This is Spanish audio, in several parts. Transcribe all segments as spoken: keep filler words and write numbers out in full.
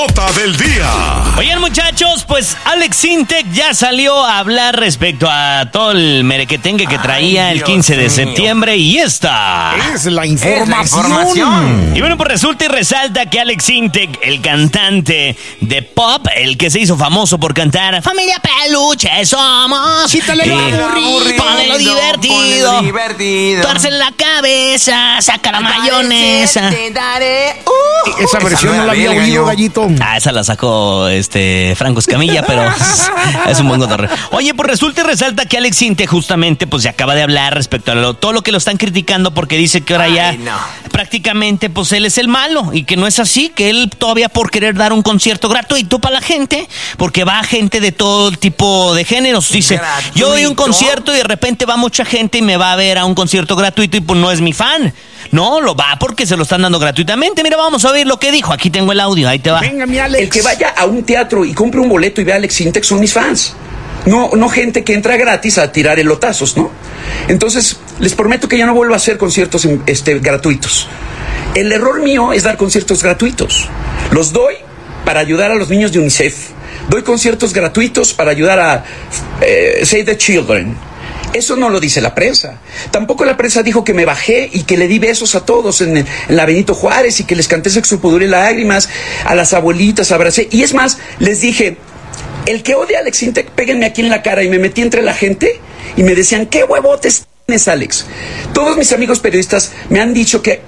Nota del día. Oigan, muchachos, pues Alex Sintek ya salió a hablar respecto a todo el merequetengue que traía Ay, el quince de septiembre y esta es la información. Es la información. Y bueno, pues resulta y resalta que Alex Sintek, el cantante de pop, el que se hizo famoso por cantar Familia Peluche somos, quítale lo eh, aburrido, ponle lo divertido, ponle divertido, tuerce la cabeza, saca la mayonesa. Te daré, uh, Esa versión no la había oído, Gallito. Ah, esa la sacó este Franco Escamilla, pero es, es un buen cotorreo. Oye, pues resulta y resalta que Alex Sintek justamente pues ya acaba de hablar respecto a lo, todo lo que lo están criticando porque dice que ahora Ay, ya no. prácticamente pues él es el malo y que no es así, que él todavía por querer dar un concierto gratuito para la gente, porque va gente de todo tipo de géneros. Dice, ¿Gratuito? Yo doy un concierto y de repente va mucha gente y me va a ver a un concierto gratuito y pues no es mi fan. No, lo va porque se lo están dando gratuitamente. Mira, vamos a oír lo que dijo. Aquí tengo el audio, ahí te va. Venga, mi Alex. El que vaya a un teatro y compre un boleto y vea a Alex Sintek son mis fans. No, no gente que entra gratis a tirar elotazos, ¿no? Entonces, les prometo que ya no vuelvo a hacer conciertos este, gratuitos. El error mío es dar conciertos gratuitos. Los doy para ayudar a los niños de UNICEF. Doy conciertos gratuitos para ayudar a eh, Save the Children. Eso no lo dice la prensa. Tampoco la prensa dijo que me bajé y que le di besos a todos en, en la Benito Juárez y que les canté Sexo, Pudor y Lágrimas, a las abuelitas, abracé. Y es más, les dije, el que odia a Alex Sintek, péguenme aquí en la cara. Y me metí entre la gente y me decían, ¿qué huevotes tienes, Alex? Todos mis amigos periodistas me han dicho que,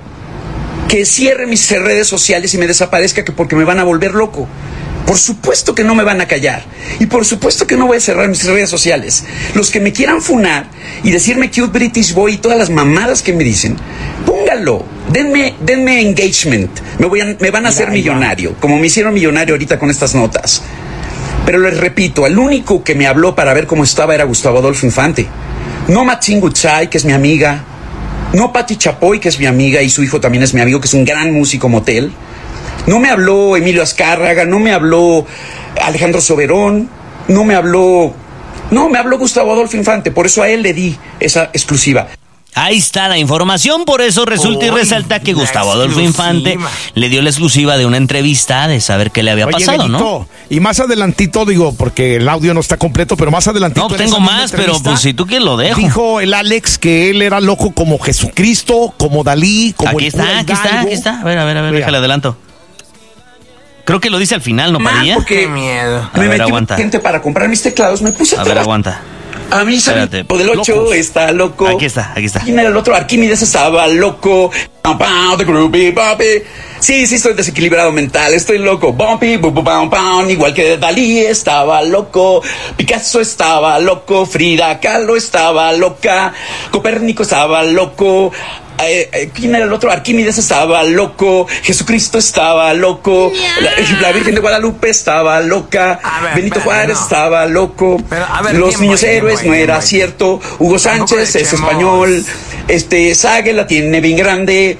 que cierre mis redes sociales y me desaparezca que porque me van a volver loco. Por supuesto que no me van a callar. Y por supuesto que no voy a cerrar mis redes sociales. Los que me quieran funar y decirme cute British boy y todas las mamadas que me dicen, pónganlo. Denme, denme engagement. Me, voy a, me van a hacer millonario, como me hicieron millonario ahorita con estas notas. Pero les repito, el único que me habló para ver cómo estaba era Gustavo Adolfo Infante. No Matzin Gutzai, que es mi amiga. No Pati Chapoy, que es mi amiga y su hijo también es mi amigo, que es un gran músico motel. No me habló Emilio Azcárraga, no me habló Alejandro Soberón, no me habló... No, me habló Gustavo Adolfo Infante, por eso a él le di esa exclusiva. Ahí está la información, por eso resulta Uy, y resalta que Gustavo Adolfo Infante le dio la exclusiva de una entrevista de saber qué le había Oye, pasado, Benito, ¿no? Y más adelantito, digo, porque el audio no está completo, pero más adelantito... No, tengo más, pero pues si tú quieres lo dejo. Dijo el Alex que él era loco como Jesucristo, como Dalí, como Aquí el está, aquí está, aquí está. A ver, a ver, a ver, déjale adelanto. Creo que lo dice al final, ¿no, Padilla? Porque qué miedo. Me a ver, metí aguanta. gente para comprar mis teclados, me puse a A ver, aguanta. A mí se del ocho está loco. Aquí está, aquí está. ¿Quién era el otro? Arquímedes estaba loco. Sí, sí, estoy desequilibrado mental, estoy loco. Igual que Dalí estaba loco. Picasso estaba loco. Frida Kahlo estaba loca. Copérnico estaba loco. Eh, eh, ¿Quién era el otro? Arquímedes estaba loco. Jesucristo estaba loco. La, la Virgen de Guadalupe estaba loca. Ver, Benito pero, Juárez no. estaba loco. Pero, ver, Los niños voy, héroes voy, no era voy. cierto. Hugo Sánchez es español. Este Sague la tiene bien grande.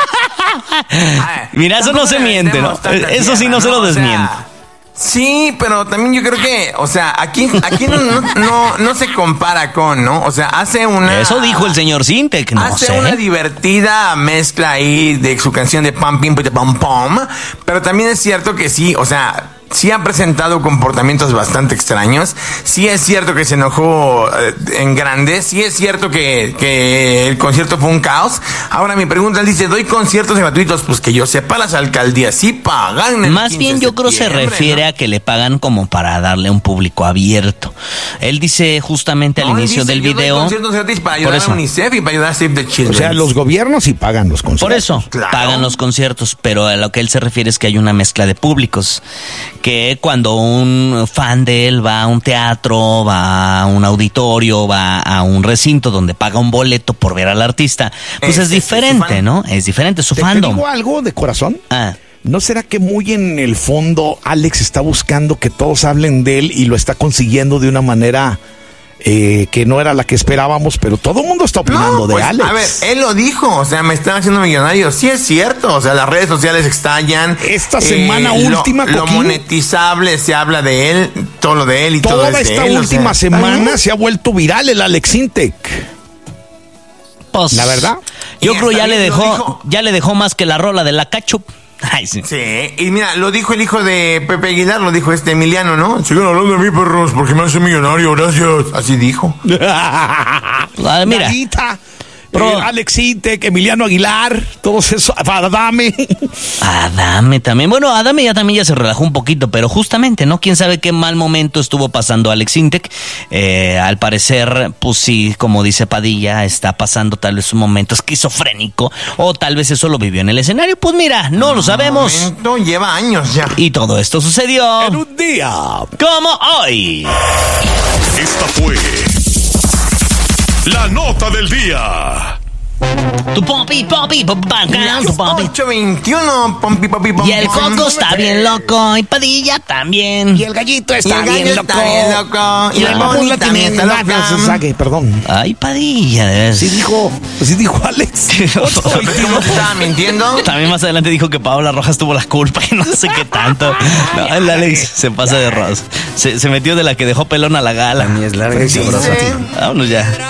Mira, eso no se miente, ¿no? Eso sí no se lo desmiente. O sea, sí, pero también yo creo que, o sea, aquí, aquí no, no, no, no se compara con, ¿no? O sea, hace una... Eso dijo el señor Sintek, no hace sé. una divertida mezcla ahí de su canción de Pam Pim Pam Pam, pero también es cierto que sí, o sea... Sí ha presentado comportamientos bastante extraños. Sí es cierto que se enojó eh, en grande. Sí es cierto que, que el concierto fue un caos. Ahora mi pregunta, él dice, ¿doy conciertos gratuitos? Pues que yo sepa, las alcaldías sí pagan. Más bien yo creo se refiere ¿no? a que le pagan como para darle un público abierto. Él dice justamente al no, inicio dice, del yo video... doy conciertos gratis para ayudar a UNICEF y para ayudar a Save the Children. O sea, los gobiernos sí pagan los conciertos. Por eso, claro. pagan los conciertos, pero a lo que él se refiere es que hay una mezcla de públicos. Que cuando un fan de él va a un teatro, va a un auditorio, va a un recinto donde paga un boleto por ver al artista, pues es, es diferente, es ¿no? Es diferente, su ¿Te fandom. ¿Te digo algo de corazón? Ah. ¿No será que muy en el fondo Alex está buscando que todos hablen de él y lo está consiguiendo de una manera... Eh, que no era la que esperábamos, pero todo el mundo está opinando no, pues, de Alex. A ver, él lo dijo, o sea, me están haciendo millonario. Sí es cierto, o sea, las redes sociales estallan. Esta semana eh, última, lo, lo monetizable se habla de él, todo lo de él y Toda todo esta es de él, última o sea, semana ¿eh? se ha vuelto viral el Alex Sintek. Pues, la verdad. Yo creo ya le dejó, ya le dejó más que la rola de la Cachup. Ay, sí. Sí, y mira, lo dijo el hijo de Pepe Aguilar, lo dijo este Emiliano, ¿no? Sigan hablando de mí, perros, porque me hace millonario, gracias. Así dijo. Ah, mira. Narita, Pro- eh, Alex Intec, Emiliano Aguilar, todos esos, Adame. Adame también. Bueno, Adame ya también ya se relajó un poquito, pero justamente, ¿no? Quién sabe qué mal momento estuvo pasando Alex Intec. Eh, al parecer, pues sí, como dice Padilla, está pasando tal vez un momento esquizofrénico, o tal vez eso lo vivió en el escenario. Pues mira, no lo sabemos. Momento, lleva años ya. Y todo esto sucedió En un día. como hoy. Esta fue la nota del día. Tu pompi, pompi, Las tu pompi. ocho veintiuno, pompi, pompi, pompi. Y el Coco está bien loco, y Padilla también. Y el gallito Y está el gallo bien loco. está bien loco. Y Y la el Moni Mamula también también está loca. se saque, perdón. Ay, Padilla, de veras. Sí dijo, sí dijo Alex. ocho ¿Cómo veintiuno. te estaba mintiendo? También más adelante dijo que Paola Rojas tuvo la culpa y no sé qué tanto. No, el Alex se pasa de rosas. Se, se metió de la que dejó pelón a la gala. Ni es larga y sabrosa. Vámonos ya.